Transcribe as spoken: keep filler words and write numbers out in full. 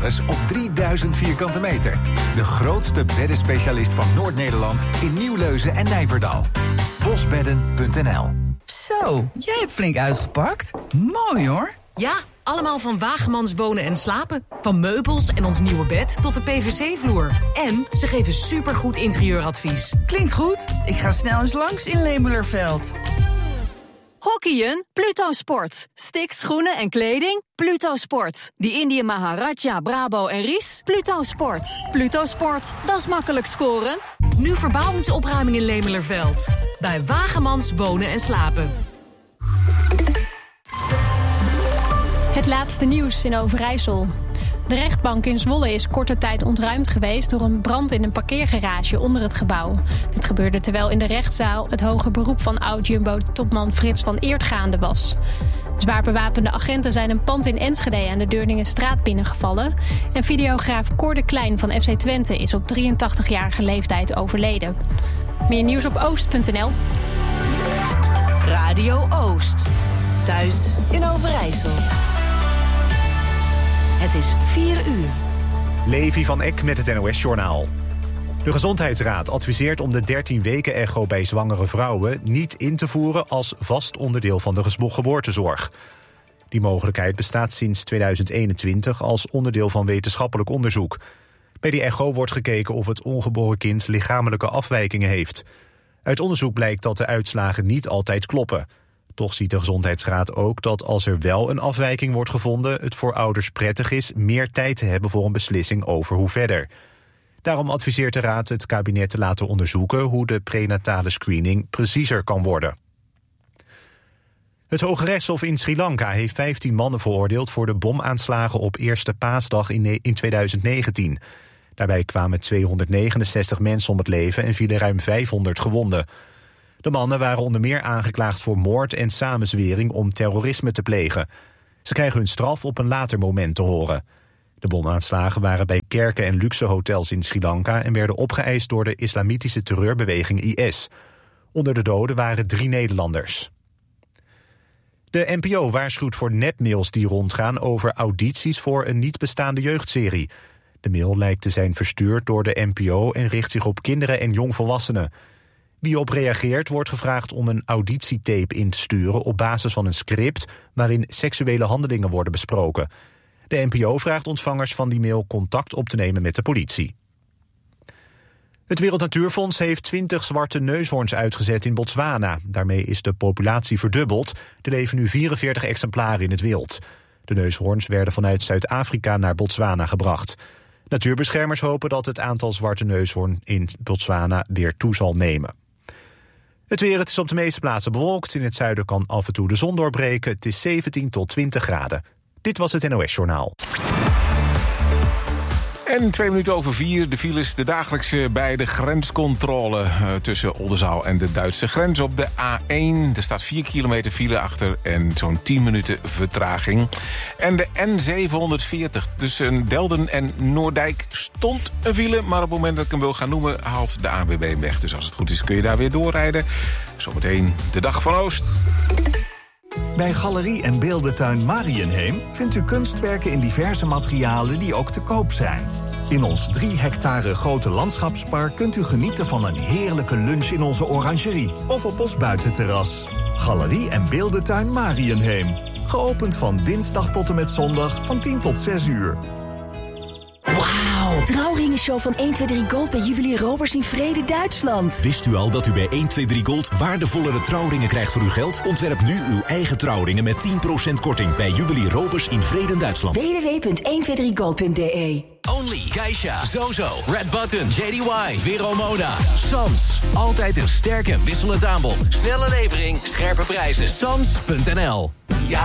beddensalades op drieduizend vierkante meter. De grootste beddenspecialist van Noord-Nederland in Nieuwleuzen en Nijverdal. bosbedden punt n l. Zo, jij hebt flink uitgepakt. Mooi hoor. Ja, allemaal van Wagemans Wonen en Slapen. Van meubels en ons nieuwe bed tot de P V C-vloer. En ze geven supergoed interieuradvies. Klinkt goed. Ik ga snel eens langs in Lemelerveld. Hockeyen? Pluto Sport. Sticks, schoenen en kleding? Pluto Sport. Die Indië Maharaja, Brabo en Ries? Pluto Sport. Pluto Sport, dat is makkelijk scoren. Nu verbouwingsopruiming in Lemelerveld. Bij Wagemans Wonen en Slapen. Het laatste nieuws in Overijssel. De rechtbank in Zwolle is korte tijd ontruimd geweest door een brand in een parkeergarage onder het gebouw. Het gebeurde terwijl in de rechtszaal het hoger beroep van oud-Jumbo-topman Frits van Eert gaande was. Zwaar bewapende agenten zijn een pand in Enschede aan de Deurningenstraat binnengevallen. En videograaf Cor de Klein van F C Twente is op drieëntachtigjarige leeftijd overleden. Meer nieuws op oost punt n l. Radio Oost. Thuis in Overijssel. Het is vier uur. Levi van Eck met het N O S-journaal. De Gezondheidsraad adviseert om de dertien weken echo bij zwangere vrouwen niet in te voeren als vast onderdeel van de geboortezorg. Die mogelijkheid bestaat sinds tweeduizend eenentwintig als onderdeel van wetenschappelijk onderzoek. Bij die echo wordt gekeken of het ongeboren kind lichamelijke afwijkingen heeft. Uit onderzoek blijkt dat de uitslagen niet altijd kloppen. Toch ziet de Gezondheidsraad ook dat als er wel een afwijking wordt gevonden, het voor ouders prettig is meer tijd te hebben voor een beslissing over hoe verder. Daarom adviseert de Raad het kabinet te laten onderzoeken hoe de prenatale screening preciezer kan worden. Het Hoge Rechtshof in Sri Lanka heeft vijftien mannen veroordeeld voor de bomaanslagen op Eerste Paasdag in tweeduizend negentien. Daarbij kwamen tweehonderdnegenenzestig mensen om het leven en vielen ruim vijfhonderd gewonden. De mannen waren onder meer aangeklaagd voor moord en samenzwering om terrorisme te plegen. Ze krijgen hun straf op een later moment te horen. De bomaanslagen waren bij kerken en luxe hotels in Sri Lanka en werden opgeëist door de islamitische terreurbeweging I S. Onder de doden waren drie Nederlanders. De N P O waarschuwt voor nepmails die rondgaan over audities voor een niet bestaande jeugdserie. De mail lijkt te zijn verstuurd door de N P O en richt zich op kinderen en jongvolwassenen. Wie op reageert wordt gevraagd om een auditietape in te sturen op basis van een script waarin seksuele handelingen worden besproken. De N P O vraagt ontvangers van die mail contact op te nemen met de politie. Het Wereld Natuurfonds heeft twintig zwarte neushoorns uitgezet in Botswana. Daarmee is de populatie verdubbeld. Er leven nu vierenveertig exemplaren in het wild. De neushoorns werden vanuit Zuid-Afrika naar Botswana gebracht. Natuurbeschermers hopen dat het aantal zwarte neushoorn in Botswana weer toe zal nemen. Het weer, het is op de meeste plaatsen bewolkt. In het zuiden kan af en toe de zon doorbreken. Het is zeventien tot twintig graden. Dit was het N O S-journaal. En twee minuten over vier, de files, de dagelijkse bij de grenscontrole uh, tussen Oldenzaal en de Duitse grens op de A één. Er staat vier kilometer file achter en zo'n tien minuten vertraging. En de N zevenhonderdveertig tussen Delden en Noordijk stond een file, maar op het moment dat ik hem wil gaan noemen haalt de A N W B hem weg. Dus als het goed is kun je daar weer doorrijden. Zometeen de Dag van Oost. Bij Galerie en Beeldentuin Mariënheem vindt u kunstwerken in diverse materialen die ook te koop zijn. In ons drie hectare grote landschapspark kunt u genieten van een heerlijke lunch in onze orangerie of op ons buitenterras. Galerie en Beeldentuin Mariënheem. Geopend van dinsdag tot en met zondag van tien tot zes uur. Wauw, trouwringenshow van honderdtwintig Gold bij Juwelier Roberts in Vrede, Duitsland. Wist u al dat u bij honderdtwintig Gold waardevollere trouwringen krijgt voor uw geld? Ontwerp nu uw eigen trouwringen met tien procent korting bij Juwelier Roberts in Vrede, Duitsland. w w w punt honderdtwintig gold punt d e Only, Geisha, Zozo, Red Button, J D Y, Vero Moda, Sams. Altijd een sterk en wisselend aanbod. Snelle levering, scherpe prijzen. Sams punt n l